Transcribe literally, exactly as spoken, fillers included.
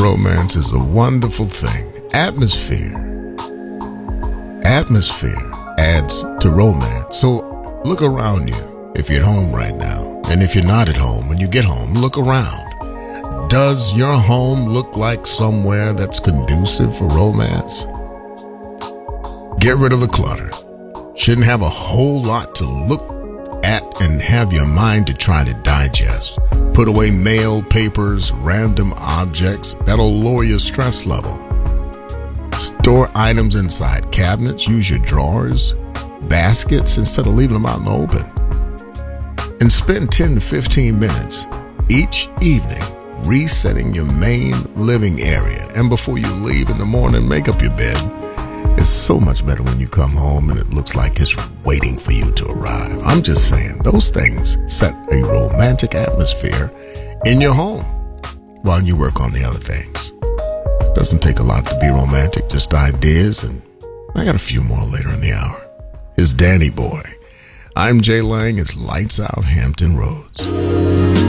Romance is a wonderful thing. Atmosphere. Atmosphere adds to romance. So look around you if you're at home right now. And if you're not at home, when you get home, look around. Does your home look like somewhere that's conducive for romance? Get rid of the clutter. Shouldn't have a whole lot to look at and have your mind to try to digest. Put away mail, papers, random objects. That'll lower your stress level. Store items inside cabinets. Use your drawers, baskets, instead of leaving them out in the open. And spend ten to fifteen minutes each evening resetting your main living area. And before you leave in the morning, make up your bed. It's so much better when you come home and it looks like it's waiting for you to arrive. I'm just saying, those things set a romantic atmosphere in your home while you work on the other things. Doesn't take a lot to be romantic, just ideas, and I got a few more later in the hour. It's Danny Boy. I'm Jay Lang. It's Lights Out Hampton Roads.